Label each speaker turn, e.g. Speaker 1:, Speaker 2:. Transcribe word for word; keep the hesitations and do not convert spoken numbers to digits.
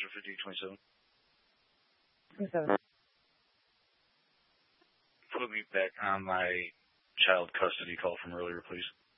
Speaker 1: zero fifty twenty-seven.
Speaker 2: twenty-seven.
Speaker 1: Put me back on my child custody call from earlier, please.